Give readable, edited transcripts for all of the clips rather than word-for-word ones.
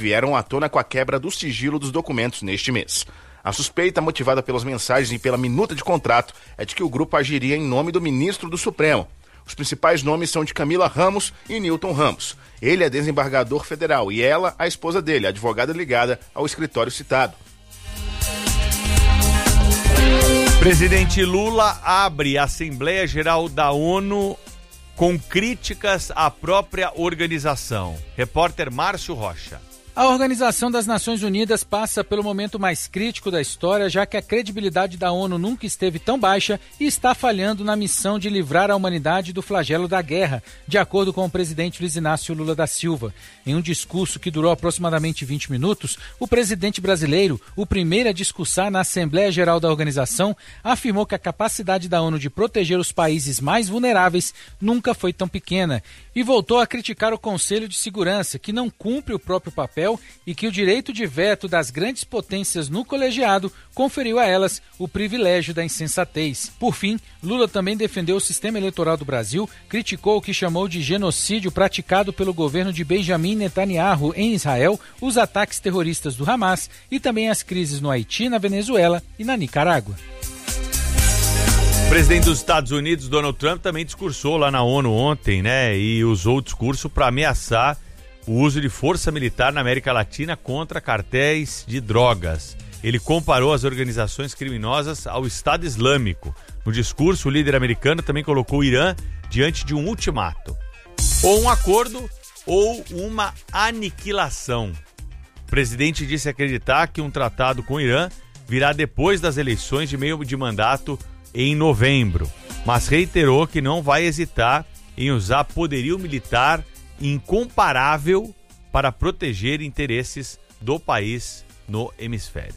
vieram à tona com a quebra do sigilo dos documentos neste mês. A suspeita, motivada pelas mensagens e pela minuta de contrato, é de que o grupo agiria em nome do ministro do Supremo. Os principais nomes são de Camila Ramos e Newton Ramos. Ele é desembargador federal e ela, a esposa dele, advogada ligada ao escritório citado. Presidente Lula abre a Assembleia Geral da ONU com críticas à própria organização. Repórter Márcio Rocha. A Organização das Nações Unidas passa pelo momento mais crítico da história, já que a credibilidade da ONU nunca esteve tão baixa e está falhando na missão de livrar a humanidade do flagelo da guerra, de acordo com o presidente Luiz Inácio Lula da Silva. Em um discurso que durou aproximadamente 20 minutos, o presidente brasileiro, o primeiro a discursar na Assembleia Geral da organização, afirmou que a capacidade da ONU de proteger os países mais vulneráveis nunca foi tão pequena e voltou a criticar o Conselho de Segurança, que não cumpre o próprio papel e que o direito de veto das grandes potências no colegiado conferiu a elas o privilégio da insensatez. Por fim, Lula também defendeu o sistema eleitoral do Brasil, criticou o que chamou de genocídio praticado pelo governo de Benjamin Netanyahu em Israel, os ataques terroristas do Hamas e também as crises no Haiti, na Venezuela e na Nicarágua. O presidente dos Estados Unidos, Donald Trump, também discursou lá na ONU ontem, né? E usou o discurso para ameaçar o uso de força militar na América Latina contra cartéis de drogas. Ele comparou as organizações criminosas ao Estado Islâmico. No discurso, o líder americano também colocou o Irã diante de um ultimato. Ou um acordo ou uma aniquilação. O presidente disse acreditar que um tratado com o Irã virá depois das eleições de meio de mandato em novembro, mas reiterou que não vai hesitar em usar poderio militar incomparável para proteger interesses do país no hemisfério.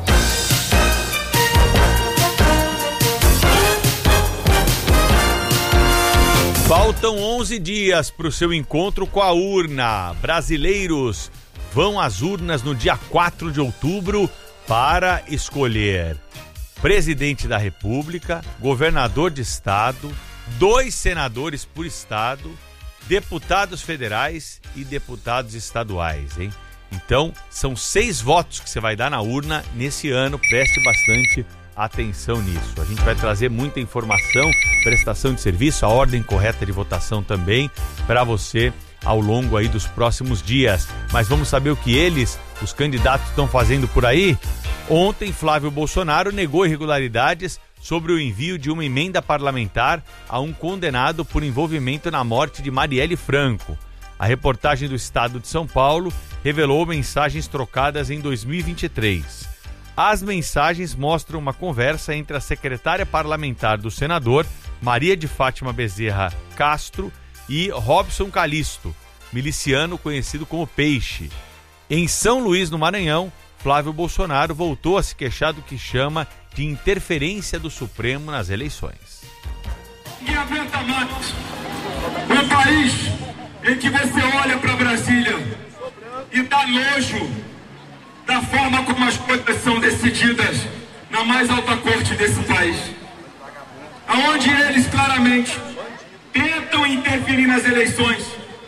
Faltam 11 dias para o seu encontro com a urna. Brasileiros vão às urnas no dia 4 de outubro para escolher presidente da República, governador de estado, 2 senadores por estado, deputados federais e deputados estaduais, hein? Então, são 6 votos que você vai dar na urna nesse ano. Preste bastante atenção nisso. A gente vai trazer muita informação, prestação de serviço, a ordem correta de votação também, para você ao longo aí dos próximos dias. Mas vamos saber o que eles, os candidatos, estão fazendo por aí? Ontem, Flávio Bolsonaro negou irregularidades sobre o envio de uma emenda parlamentar a um condenado por envolvimento na morte de Marielle Franco. A reportagem do Estado de São Paulo revelou mensagens trocadas em 2023. As mensagens mostram uma conversa entre a secretária parlamentar do senador, Maria de Fátima Bezerra Castro, e Robson Calisto, miliciano conhecido como Peixe. Em São Luís, no Maranhão, Flávio Bolsonaro voltou a se queixar do que chama de interferência do Supremo nas eleições. Ninguém aguenta mais um país em que você olha para Brasília e dá nojo da forma como as coisas são decididas na mais alta corte desse país, aonde eles claramente tentam interferir nas eleições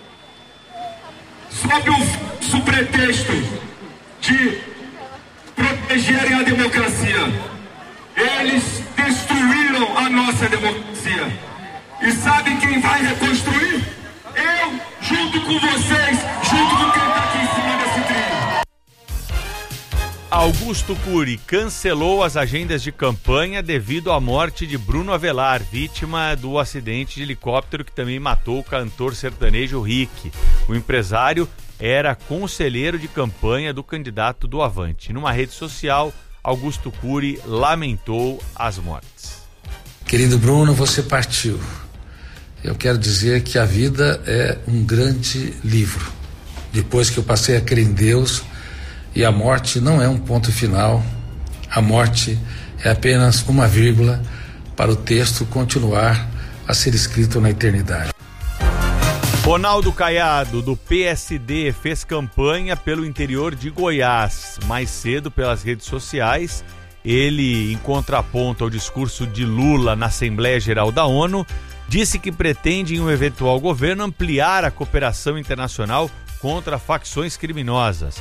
sob o pretexto de protegerem a democracia. Eles destruíram a nossa democracia. E sabe quem vai reconstruir? Eu, junto com vocês, junto com quem está aqui em cima desse trilho. Augusto Cury cancelou as agendas de campanha devido à morte de Bruno Avelar, vítima do acidente de helicóptero que também matou o cantor sertanejo Rick. O empresário era conselheiro de campanha do candidato do Avante. Numa rede social, Augusto Cury lamentou as mortes. Querido Bruno, você partiu. Eu quero dizer que a vida é um grande livro. Depois que eu passei a crer em Deus, e a morte não é um ponto final, a morte é apenas uma vírgula para o texto continuar a ser escrito na eternidade. Ronaldo Caiado, do PSD, fez campanha pelo interior de Goiás. Mais cedo, pelas redes sociais, ele, em contraponto ao discurso de Lula na Assembleia Geral da ONU, disse que pretende, em um eventual governo, ampliar a cooperação internacional contra facções criminosas.